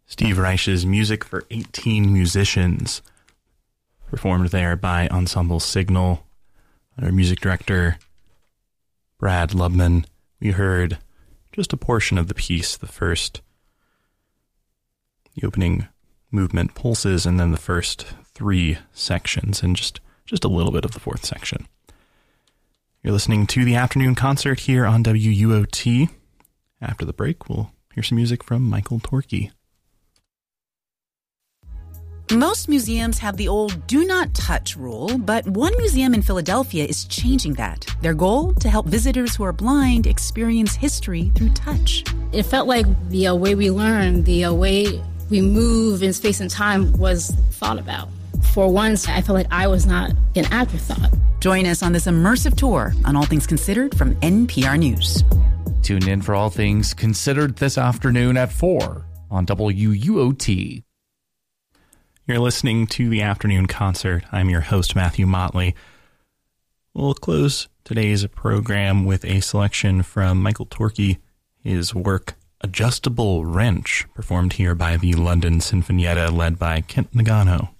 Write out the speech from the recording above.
Steve Reich's Music for 18 Musicians, performed there by Ensemble Signal. Our music director, Brad Lubman. We heard just a portion of the piece, the opening movement, pulses, and then the first three sections, and just a little bit of the fourth section. You're listening to the afternoon concert here on WUOT. After the break, we'll hear some music from Michael Torkey. Most museums have the old do not touch rule, but one museum in Philadelphia is changing that. Their goal? To help visitors who are blind experience history through touch. It felt like the way we learn, the way we move in space and time was thought about. For once, I felt like I was not an afterthought. Join us on this immersive tour on All Things Considered from NPR News. Tune in for All Things Considered this afternoon at 4 on WUOT. You're listening to the afternoon concert. I'm your host, Matthew Motley. We'll close today's program with a selection from Michael Torkey, his work Adjustable Wrench, performed here by the London Sinfonietta, led by Kent Nagano.